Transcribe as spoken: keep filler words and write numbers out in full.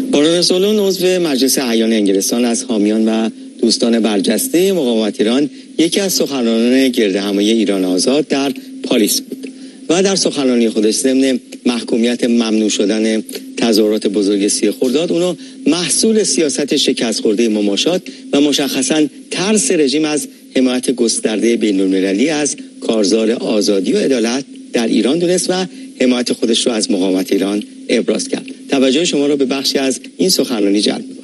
بارون سولون عضو مجلس اعیان انگلستان از حامیان و دوستان برجسته مقاومت ایران یکی از سخنرانان گردهمایی ایران آزاد در پاریس بود و در سخنرانی خودش ضمن محکومیت ممنوع شدن تظاهرات بزرگ سی خرداد اونو محصول سیاست شکست خورده مماشات و مشخصاً ترس رژیم از حمایت گسترده بین‌المللی از کارزار آزادی و عدالت در ایران دونست و حمایت خودش رو از مقاومت ایران ابراز کرد. توجه شما را به بخشی از این سخنرانی جلب